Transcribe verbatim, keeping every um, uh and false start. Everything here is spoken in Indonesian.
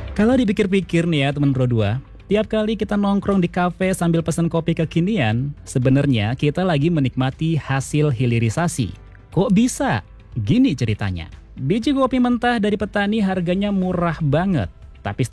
Kalau dipikir-pikir nih ya teman Pro dua, tiap kali kita nongkrong di kafe sambil pesan kopi kekinian, sebenarnya kita lagi menikmati hasil hilirisasi. Kok bisa? Gini ceritanya. Biji kopi mentah dari petani harganya murah banget. Tapi